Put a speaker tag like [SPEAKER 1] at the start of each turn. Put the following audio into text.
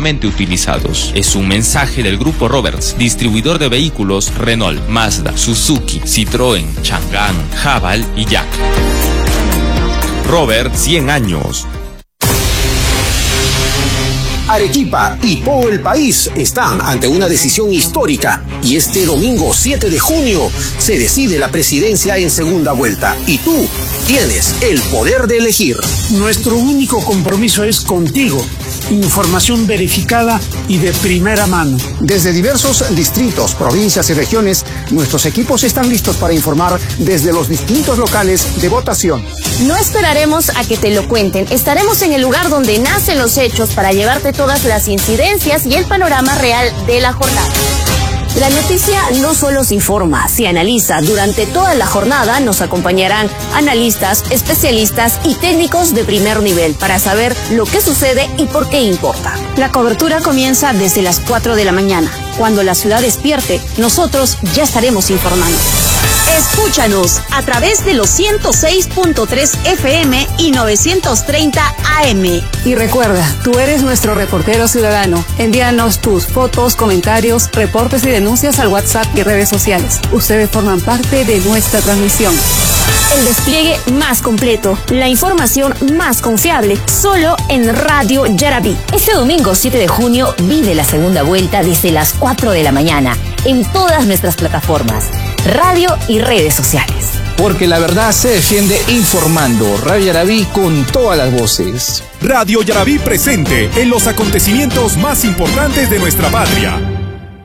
[SPEAKER 1] anteriormente utilizados. Es un mensaje del Grupo Roberts, distribuidor de vehículos Renault, Mazda, Suzuki, Citroën, Chang'an, Haval y Jack. Roberts, 100 años.
[SPEAKER 2] Arequipa y todo el país están ante una decisión histórica y este domingo 7 de junio se decide la presidencia en segunda vuelta y tú tienes el poder de elegir.
[SPEAKER 3] Nuestro único compromiso es contigo. Información verificada y de primera mano.
[SPEAKER 2] Desde diversos distritos, provincias y regiones, nuestros equipos están listos para informar desde los distintos locales de votación.
[SPEAKER 4] No esperaremos a que te lo cuenten. Estaremos en el lugar donde nacen los hechos para llevarte todas las incidencias y el panorama real de la jornada. La noticia no solo se informa, se analiza. Durante toda la jornada nos acompañarán analistas, especialistas y técnicos de primer nivel para saber lo que sucede y por qué importa. La cobertura comienza desde las 4 de la mañana. Cuando la ciudad despierte, nosotros ya estaremos informando. Escúchanos a través de los 106.3 FM y 930 AM.
[SPEAKER 5] Y recuerda, tú eres nuestro reportero ciudadano. Envíanos tus fotos, comentarios, reportes y denuncias al WhatsApp y redes sociales. Ustedes forman parte de nuestra transmisión.
[SPEAKER 4] El despliegue más completo, la información más confiable, solo en Radio Yarabí. Este domingo 7 de junio vive la segunda vuelta desde las 4 de la mañana en todas nuestras plataformas, radio y redes sociales.
[SPEAKER 6] Porque la verdad se defiende informando. Radio Yarabí con todas las voces.
[SPEAKER 7] Radio Yarabí presente en los acontecimientos más importantes de nuestra patria.